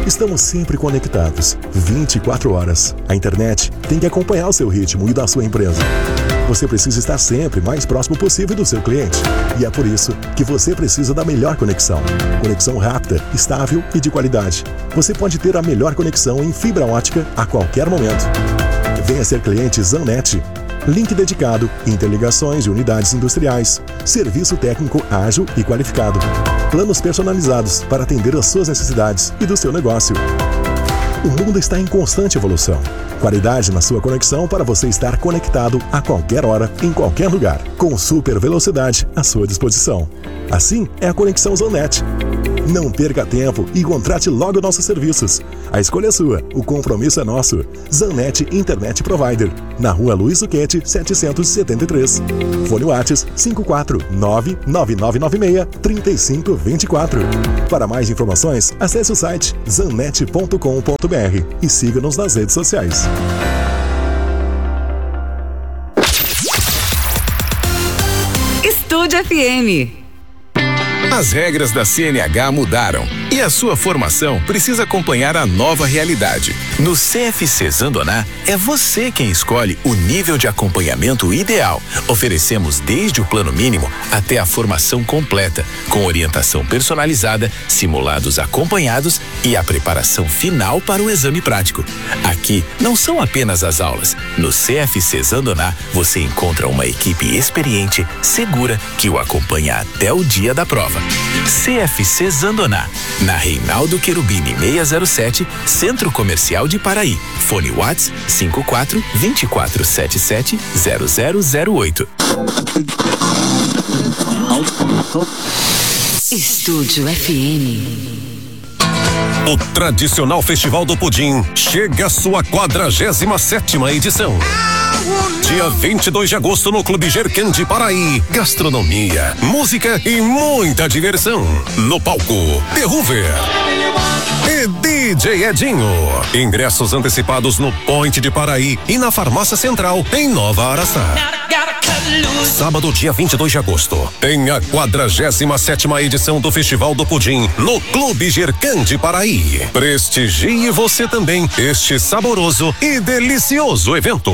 Estamos sempre conectados, 24 horas. A internet tem que acompanhar o seu ritmo e da sua empresa. Você precisa estar sempre mais próximo possível do seu cliente. E é por isso que você precisa da melhor conexão. Conexão rápida, estável e de qualidade. Você pode ter a melhor conexão em fibra ótica a qualquer momento. Venha ser cliente Zanet. Link dedicado, interligações de unidades industriais, serviço técnico ágil e qualificado. Planos personalizados para atender às suas necessidades e do seu negócio. O mundo está em constante evolução. Qualidade na sua conexão para você estar conectado a qualquer hora, em qualquer lugar, com super velocidade à sua disposição. Assim é a Conexão Zanet. Não perca tempo e contrate logo nossos serviços. A escolha é sua, o compromisso é nosso. Zanet Internet Provider, na Rua Luiz Zucchetti, 773. Fone WhatsApp 54999963524. Para mais informações, acesse o site zanet.com.br e siga-nos nas redes sociais. Estúdio FM. As regras da CNH mudaram e a sua formação precisa acompanhar a nova realidade. No CFC Zandoná, é você quem escolhe o nível de acompanhamento ideal. Oferecemos desde o plano mínimo até a formação completa, com orientação personalizada, simulados acompanhados e a preparação final para o exame prático. Aqui não são apenas as aulas. No CFC Zandoná, você encontra uma equipe experiente, segura, que o acompanha até o dia da prova. CFC Zandoná, na Reinaldo Querubini 607, Centro Comercial de Paraí. Fone WhatsApp 54 2477 0008. Estúdio FM. O tradicional Festival do Pudim chega à sua 47ª edição. Dia 22 de agosto no Clube Gercan de Paraí. Gastronomia, música e muita diversão. No palco, The Hoover e DJ Edinho. Ingressos antecipados no Point de Paraí e na Farmácia Central, em Nova Araçá. Sábado, dia 22 de agosto, tem a 47ª edição do Festival do Pudim no Clube Gercan de Paraí. Prestigie você também este saboroso e delicioso evento.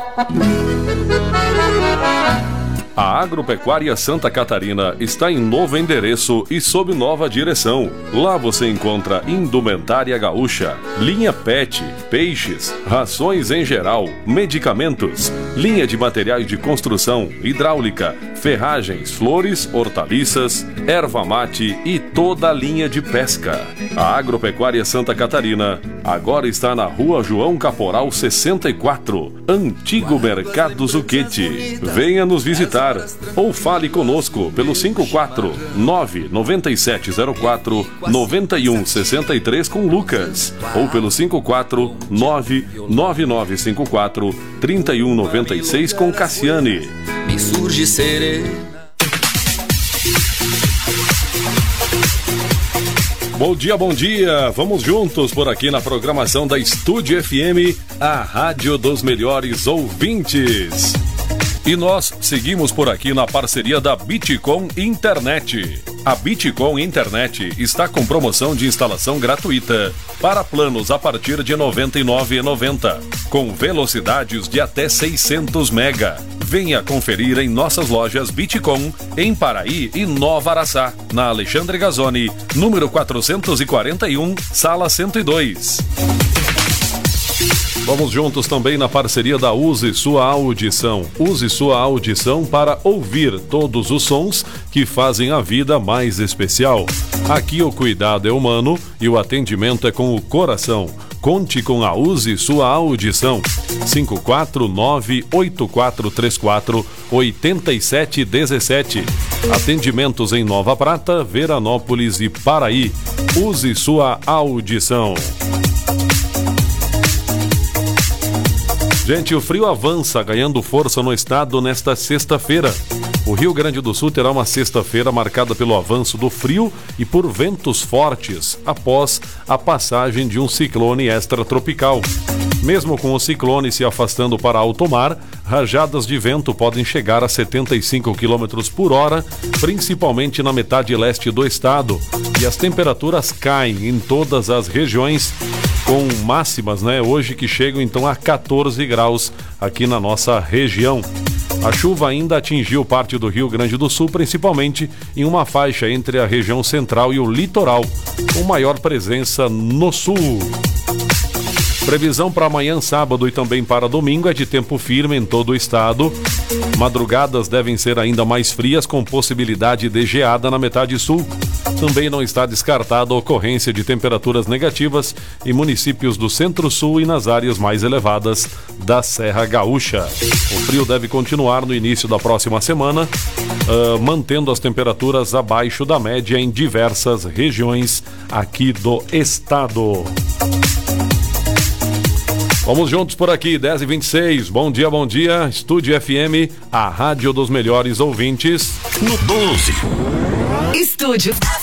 A Agropecuária Santa Catarina está em novo endereço e sob nova direção. Lá você encontra indumentária gaúcha, linha PET, peixes, rações em geral, medicamentos, linha de materiais de construção, hidráulica, ferragens, flores, hortaliças, erva mate e toda a linha de pesca. A Agropecuária Santa Catarina agora está na Rua João Caporal 64, Antigo Mercado Zucchetti. Venha nos visitar ou fale conosco pelo 549-9704-9163 com Lucas ou pelo 549-9954-3196 com Cassiane. Me surge serena. Bom dia, bom dia! Vamos juntos por aqui na programação da Estúdio FM, a rádio dos melhores ouvintes. E nós seguimos por aqui na parceria da Bitcom Internet. A Bitcom Internet está com promoção de instalação gratuita para planos a partir de R$ 99,90, com velocidades de até 600 mega. Venha conferir em nossas lojas Bitcom, em Paraí e Nova Araçá, na Alexandre Gazzoni, número 441, sala 102. Vamos juntos também na parceria da Use Sua Audição. Use sua audição para ouvir todos os sons que fazem a vida mais especial. Aqui o cuidado é humano e o atendimento é com o coração. Conte com a Use Sua Audição. 549-8434-8717. Atendimentos em Nova Prata, Veranópolis e Paraí. Use Sua Audição. Gente, o frio avança, ganhando força no estado nesta sexta-feira. O Rio Grande do Sul terá uma sexta-feira marcada pelo avanço do frio e por ventos fortes, após a passagem de um ciclone extratropical. Mesmo com o ciclone se afastando para alto mar, rajadas de vento podem chegar a 75 km por hora, principalmente na metade leste do estado. E as temperaturas caem em todas as regiões, com máximas, hoje que chegam então a 14 graus aqui na nossa região. A chuva ainda atingiu parte do Rio Grande do Sul, principalmente em uma faixa entre a região central e o litoral, com maior presença no sul. Previsão para amanhã, sábado e também para domingo é de tempo firme em todo o estado. Madrugadas devem ser ainda mais frias, com possibilidade de geada na metade sul. Também não está descartada a ocorrência de temperaturas negativas em municípios do centro-sul e nas áreas mais elevadas da Serra Gaúcha. O frio deve continuar no início da próxima semana, mantendo as temperaturas abaixo da média em diversas regiões aqui do estado. Vamos juntos por aqui, 10h26. Bom dia, bom dia. Estúdio FM, a rádio dos melhores ouvintes. No 12. Estúdio